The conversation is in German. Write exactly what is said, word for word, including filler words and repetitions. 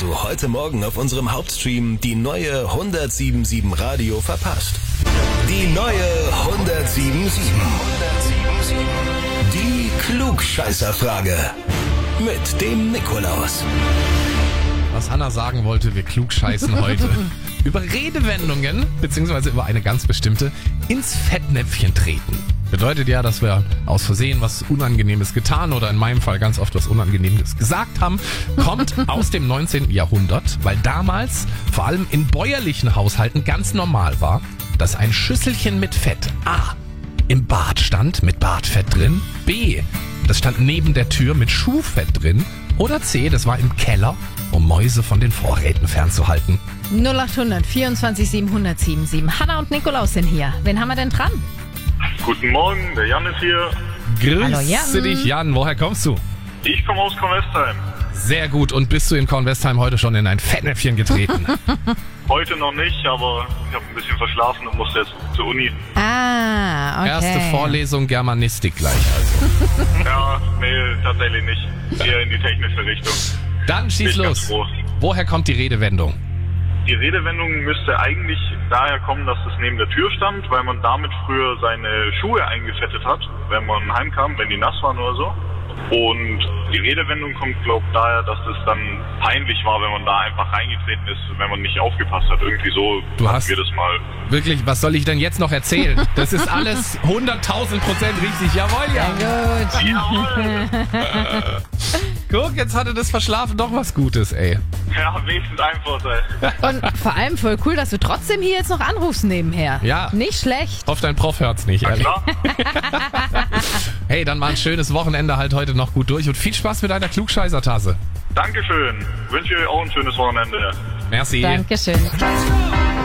hast du heute Morgen auf unserem Hauptstream die neue hundertsiebenundsiebzig Radio verpasst? Die neue hundertsiebenundsiebzig. Die Klugscheißerfrage. Mit dem Nikolaus. Was Hanna sagen wollte, wir klugscheißen heute über Redewendungen, beziehungsweise über eine ganz bestimmte, ins Fettnäpfchen treten. Bedeutet ja, dass wir aus Versehen was Unangenehmes getan oder in meinem Fall ganz oft was Unangenehmes gesagt haben. Kommt aus dem neunzehnten Jahrhundert, weil damals vor allem in bäuerlichen Haushalten ganz normal war, dass ein Schüsselchen mit Fett A. im Bad stand mit Badfett drin, B. das stand neben der Tür mit Schuhfett drin oder C. das war im Keller, um Mäuse von den Vorräten fernzuhalten. null acht hundert vierundzwanzig siebenhundert siebenundsiebzig. Hanna und Nikolaus sind hier. Wen haben wir denn dran? Guten Morgen, der Jan ist hier. Grüße Hallo, Jan. dich, Jan. Woher kommst du? Ich komme aus Kornwestheim. Sehr gut. Und bist du in Kornwestheim heute schon in ein Fettnäpfchen getreten? Heute noch nicht, aber ich habe ein bisschen verschlafen und musste jetzt zur Uni. Ah, okay. Erste Vorlesung Germanistik gleich also. Ja, nee, tatsächlich nicht. Eher in die technische Richtung. Dann schieß Bin ich ganz los. froh. Woher kommt die Redewendung? Die Redewendung müsste eigentlich daher kommen, dass es neben der Tür stand, weil man damit früher seine Schuhe eingefettet hat, wenn man heimkam, wenn die nass waren oder so. Und die Redewendung kommt, glaube ich, daher, dass es dann peinlich war, wenn man da einfach reingetreten ist, wenn man nicht aufgepasst hat. Irgendwie so Du hatten hast- wir das mal. Wirklich, was soll ich denn jetzt noch erzählen? Das ist alles hunderttausend Prozent richtig. Jawohl, ja. Gut. Jawohl! Guck, jetzt hatte das Verschlafen doch was Gutes, ey. Ja, wenigstens einfach sein. Und vor allem voll cool, dass du trotzdem hier jetzt noch anrufst nebenher. Ja. Nicht schlecht. Hoffe, dein Prof hört's nicht, ehrlich. Klar? Hey, dann mal ein schönes Wochenende halt heute noch gut durch und viel Spaß mit deiner Klugscheißertasse. Dankeschön. Wünsche euch auch ein schönes Wochenende. Merci. Dankeschön.